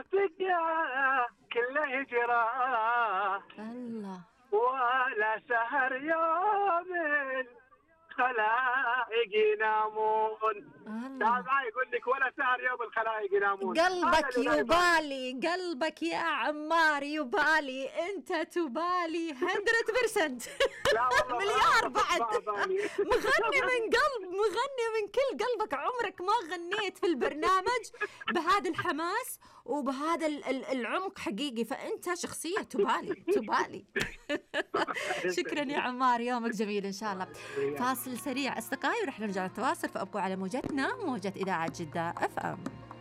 صوتك يا كل هجرة الله ولا سهر يوم الخلائق ينامون. تعال معي يقول لك ولا سهر يوم الخلائق ينامون. قلبك يبالي، قلبك يا عمار يبالي، انت تبالي 100%. مليار بعد. مغني من قلب، مغني من كل قلبك. عمرك ما غنيت في البرنامج بهذا الحماس وبهذا العمق حقيقي، فانت شخصية تبالي تبالي. شكرا يا عمار، يومك جميل ان شاء الله. فاصل سريع اصدقائي ورح نرجع نتواصل، فابقوا على موجتنا، موجة إذاعة جدة FM.